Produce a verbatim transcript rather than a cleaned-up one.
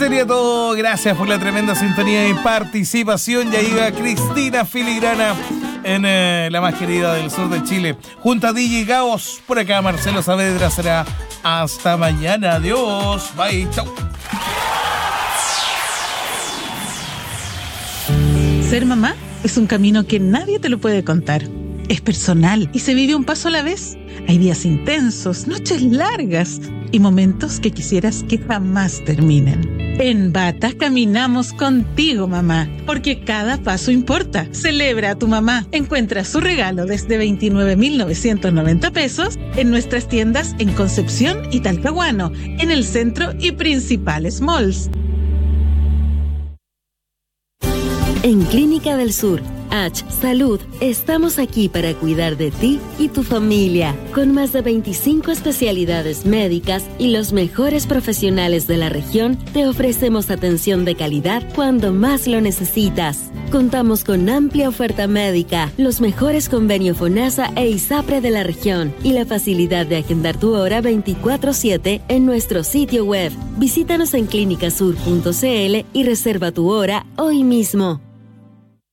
sería todo. Gracias por la tremenda sintonía y participación. Ya iba Cristina Filigrana en eh, la más querida del sur de Chile. Junto a D J Gaos, por acá Marcelo Saavedra. Será hasta mañana. Adiós. Bye. Chau. Ser mamá es un camino que nadie te lo puede contar. Es personal y se vive un paso a la vez. Hay días intensos, noches largas y momentos que quisieras que jamás terminen. En Bata caminamos contigo, mamá, porque cada paso importa. Celebra a tu mamá. Encuentra su regalo desde veintinueve mil novecientos noventa pesos en nuestras tiendas en Concepción y Talcahuano, en el centro y principales malls. En Clínica del Sur, H Salud, estamos aquí para cuidar de ti y tu familia, con más de veinticinco especialidades médicas y los mejores profesionales de la región. Te ofrecemos atención de calidad cuando más lo necesitas. Contamos con amplia oferta médica, los mejores convenios FONASA e ISAPRE de la región y la facilidad de agendar tu hora veinticuatro siete en nuestro sitio web. Visítanos en clínica sur punto c l y reserva tu hora hoy mismo.